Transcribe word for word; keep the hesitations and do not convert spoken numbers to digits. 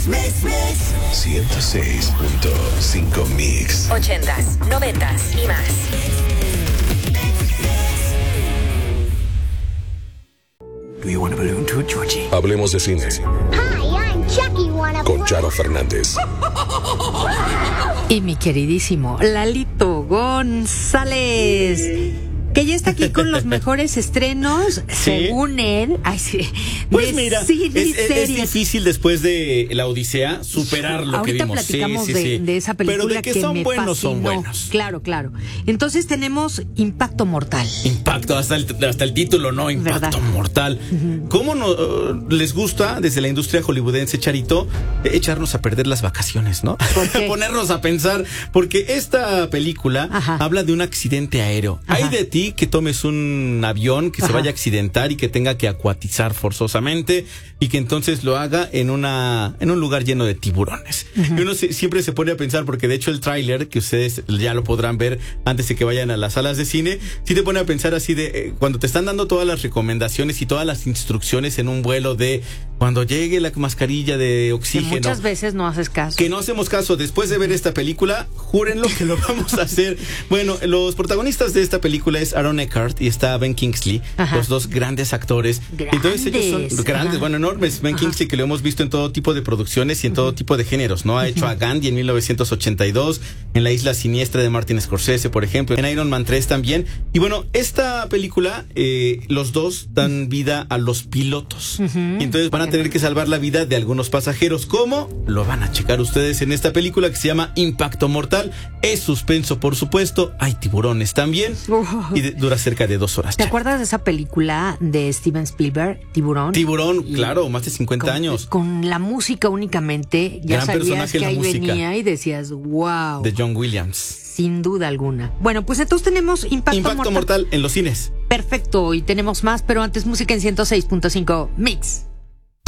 Mix, mix, mix. ciento seis punto cinco Mix. Ochentas, noventas y más. Do you want a balloon too, Georgie? Hablemos de cine. Hi, I'm Chucky. Wanna Con play? Charo Fernández. Y mi queridísimo Lalito González, que ya está aquí con los mejores estrenos, ¿sí? Según él. Ay, sí, pues de mira, cine y es, es, es difícil después de La Odisea superar lo Ahorita que vimos. platicamos sí, sí, de, sí. de esa película. Pero de que, que son me buenos, fascinó. son buenos. Claro, claro. Entonces tenemos Impacto Mortal. Impacto, hasta el, hasta el título, ¿no? Impacto ¿verdad? Mortal. Uh-huh. ¿Cómo no, uh, les gusta desde la industria hollywoodense, Charito, echarnos a perder las vacaciones, ¿no? Ponernos a pensar, porque esta película Ajá. habla de un accidente aéreo. Ajá. Hay de ti que tomes un avión que Ajá. se vaya a accidentar y que tenga que acuatizar forzosamente y que entonces lo haga en una en un lugar lleno de tiburones. Uh-huh. Y uno se, siempre se pone a pensar, porque de hecho el tráiler, que ustedes ya lo podrán ver antes de que vayan a las salas de cine, sí te pone a pensar así de, eh, cuando te están dando todas las recomendaciones y todas las instrucciones en un vuelo de cuando llegue la mascarilla de oxígeno. Que muchas veces no haces caso. Que no hacemos caso. Después de ver esta película, júrenlo que lo vamos a hacer. Bueno, los protagonistas de esta película es Aaron Eckhart y está Ben Kingsley, Ajá. los dos grandes actores. Grandes. Entonces ellos son grandes, Ajá. bueno, enormes. Ben Ajá. Kingsley, que lo hemos visto en todo tipo de producciones y en todo tipo de géneros, ¿no? Ha hecho a Gandhi en mil novecientos ochenta y dos, en La Isla Siniestra de Martin Scorsese, por ejemplo, en Iron Man tres también. Y bueno, esta película, eh, los dos dan vida a los pilotos. Uh-huh. Y entonces van a tener que salvar la vida de algunos pasajeros. ¿Cómo? Lo van a checar ustedes en esta película que se llama Impacto Mortal. Es suspenso, por supuesto. Hay tiburones también. Uh. Y de, dura cerca de dos horas. ¿Te acuerdas de esa película de Steven Spielberg, Tiburón? Tiburón, claro, más de cincuenta con, años. Con la música únicamente, ya Gran sabías que la ahí música. venía y decías, wow. De John Williams. Sin duda alguna. Bueno, pues entonces tenemos Impacto, Impacto Mortal. Mortal en los cines. Perfecto, y tenemos más, pero antes música en ciento seis punto cinco Mix.